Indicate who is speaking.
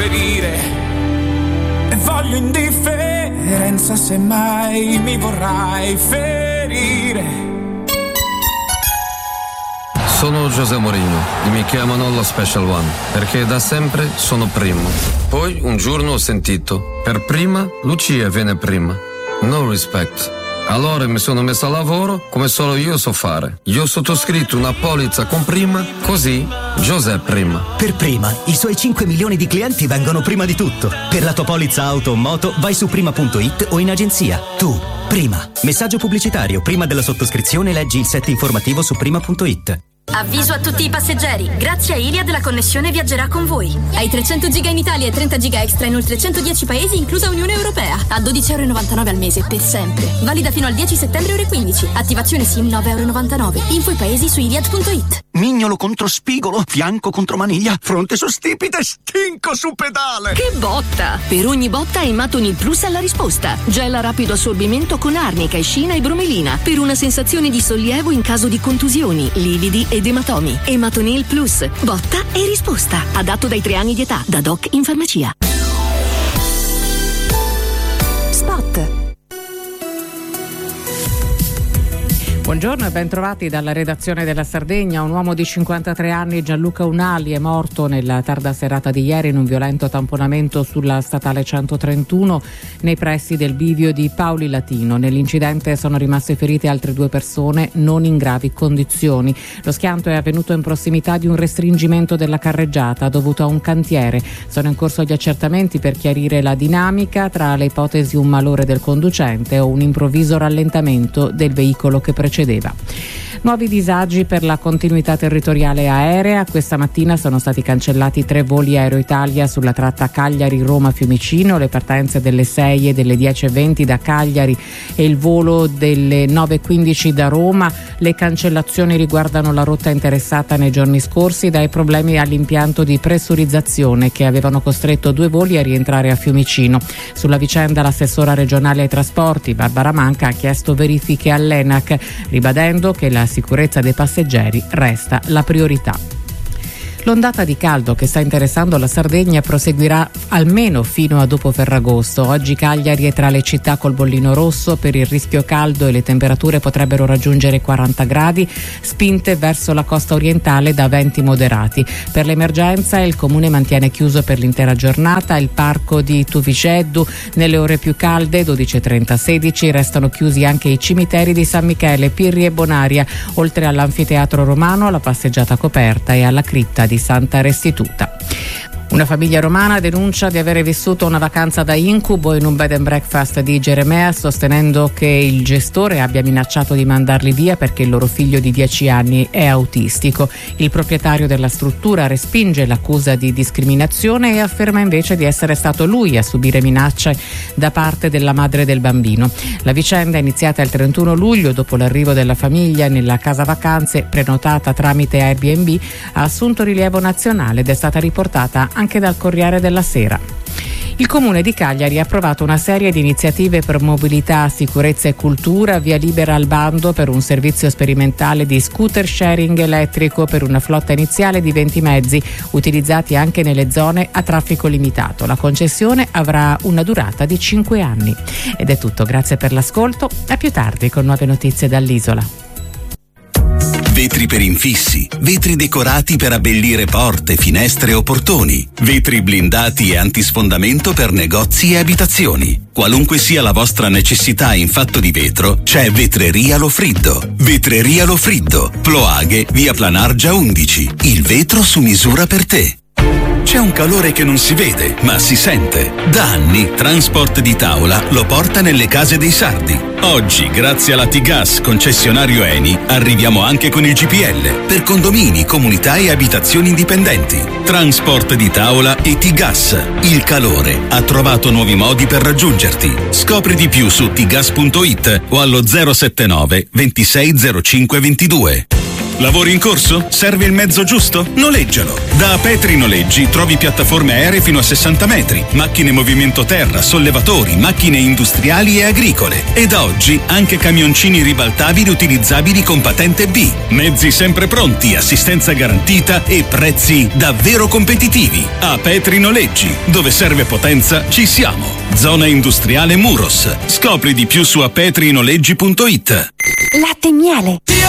Speaker 1: ferire e voglio indifferenza se mai mi vorrai ferire.
Speaker 2: Sono José Mourinho e mi chiamano lo Special One perché da sempre sono primo. Poi un giorno ho sentito: per prima Lucia viene prima. No respect. Allora mi sono messo a lavoro come solo io so fare. Io ho sottoscritto una polizza con prima, così José prima.
Speaker 3: Per prima, i suoi 5 milioni di clienti vengono prima di tutto. Per la tua polizza auto o moto vai su prima.it o in agenzia. Tu, prima. Messaggio pubblicitario. Prima della sottoscrizione leggi il set informativo su prima.it.
Speaker 4: Avviso a tutti i passeggeri. Grazie a Iliad la connessione viaggerà con voi. Hai 300 giga in Italia e 30 giga extra in oltre 110 paesi, inclusa Unione Europea. A €12,99 al mese, per sempre. Valida fino al 10 settembre ore 15. Attivazione SIM €9,99. Info i paesi su iliad.it.
Speaker 5: Mignolo contro spigolo, fianco contro maniglia, fronte su stipite, stinco su pedale.
Speaker 6: Che botta! Per ogni botta Ematonil Plus ha la risposta. Gel a rapido assorbimento con arnica, escina e bromelina per una sensazione di sollievo in caso di contusioni, lividi ed ematomi. Ematonil Plus. Botta e risposta. Adatto dai 3 anni di età. Da Doc in farmacia.
Speaker 7: Spot.
Speaker 8: Buongiorno e ben trovati dalla redazione della Sardegna. Un uomo di 53 anni, Gianluca Unali, è morto nella tarda serata di ieri in un violento tamponamento sulla statale 131 nei pressi del bivio di Paoli Latino. Nell'incidente sono rimaste ferite altre 2 persone non in gravi condizioni. Lo schianto è avvenuto in prossimità di un restringimento della carreggiata dovuto a un cantiere. Sono in corso gli accertamenti per chiarire la dinamica, tra le ipotesi un malore del conducente o un improvviso rallentamento del veicolo che precedeva. Nuovi disagi per la continuità territoriale aerea. Questa mattina sono stati cancellati 3 voli Aero Italia sulla tratta Cagliari-Roma-Fiumicino, le partenze delle 6 e delle 10:20 da Cagliari e il volo delle 9:15 da Roma. Le cancellazioni riguardano la rotta interessata nei giorni scorsi dai problemi all'impianto di pressurizzazione che avevano costretto 2 voli a rientrare a Fiumicino. Sulla vicenda l'assessora regionale ai trasporti Barbara Manca ha chiesto verifiche all'ENAC, ribadendo che la sicurezza dei passeggeri resta la priorità. L'ondata di caldo che sta interessando la Sardegna proseguirà almeno fino a dopo Ferragosto. Oggi Cagliari è tra le città col bollino rosso per il rischio caldo e le temperature potrebbero raggiungere 40 gradi, spinte verso la costa orientale da venti moderati. Per l'emergenza il comune mantiene chiuso per l'intera giornata il parco di Tuviceddu. Nelle ore più calde, 12:30-16, restano chiusi anche i cimiteri di San Michele, Pirri e Bonaria, oltre all'anfiteatro romano, alla passeggiata coperta e alla cripta di Santa Restituta. Una famiglia romana denuncia di avere vissuto una vacanza da incubo in un bed and breakfast di Geremea, sostenendo che il gestore abbia minacciato di mandarli via perché il loro figlio di 10 anni è autistico. Il proprietario della struttura respinge l'accusa di discriminazione e afferma invece di essere stato lui a subire minacce da parte della madre del bambino. La vicenda è iniziata il 31 luglio dopo l'arrivo della famiglia nella casa vacanze prenotata tramite Airbnb, ha assunto rilievo nazionale ed è stata riportata anche dal Corriere della Sera. Il Comune di Cagliari ha approvato una serie di iniziative per mobilità, sicurezza e cultura, via libera al bando per un servizio sperimentale di scooter sharing elettrico per una flotta iniziale di 20 mezzi, utilizzati anche nelle zone a traffico limitato. La concessione avrà una durata di 5 anni. Ed è tutto, grazie per l'ascolto, a più tardi con nuove notizie dall'isola.
Speaker 9: Vetri per infissi, vetri decorati per abbellire porte, finestre o portoni, vetri blindati e antisfondamento per negozi e abitazioni. Qualunque sia la vostra necessità in fatto di vetro, c'è Vetreria Lofriddo. Vetreria Lofriddo, Ploaghe, via Planargia 11. Il vetro su misura per te. C'è un calore che non si vede, ma si sente. Da anni Transport di Tavola lo porta nelle case dei sardi. Oggi, grazie alla T-Gas concessionario Eni, arriviamo anche con il GPL per condomini, comunità e abitazioni indipendenti. Transport di Tavola e T-Gas. Il calore ha trovato nuovi modi per raggiungerti. Scopri di più su tgas.it o allo 079 26 05 22. Lavori in corso? Serve il mezzo giusto? Noleggialo. Da Petri Noleggi trovi piattaforme aeree fino a 60 metri, macchine movimento terra, sollevatori, macchine industriali e agricole. E da oggi anche camioncini ribaltabili utilizzabili con patente B. Mezzi sempre pronti, assistenza garantita e prezzi davvero competitivi. A Petri Noleggi, dove serve potenza, ci siamo. Zona industriale Muros. Scopri di più su apetrinoleggi.it.
Speaker 7: Latte e miele.
Speaker 1: Io